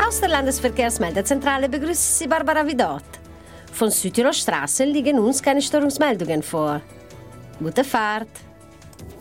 Aus der Landesverkehrsmeldezentrale begrüßt Sie Barbara Vidot. Von Südtirol Straßen liegen uns keine Störungsmeldungen vor. Gute Fahrt!